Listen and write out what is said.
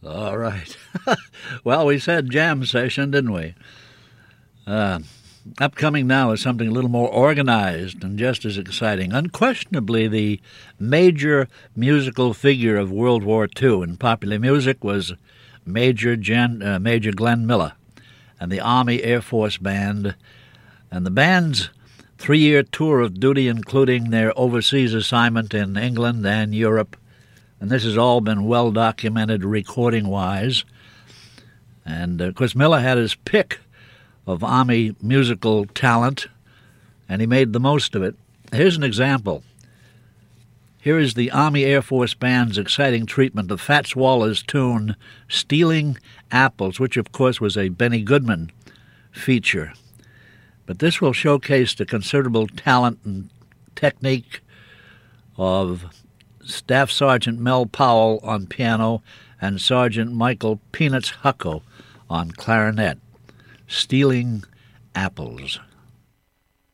All right. Well, we said jam session, didn't we? Upcoming now is something a little more organized and just as exciting. Unquestionably, the major musical figure of World War II in popular music was Major Glenn Miller and the Army Air Force Band. And the band's 3-year tour of duty, including their overseas assignment in England and Europe. And this has all been well documented recording-wise. And, of course, Miller had his pick of Army musical talent, and he made the most of it. Here's an example. Here is the Army Air Force Band's exciting treatment of Fats Waller's tune, Stealing Apples, which, of course, was a Benny Goodman feature. But this will showcase the considerable talent and technique of Staff Sergeant Mel Powell on piano and Sergeant Michael Peanuts Hucko on clarinet. Stealing Apples.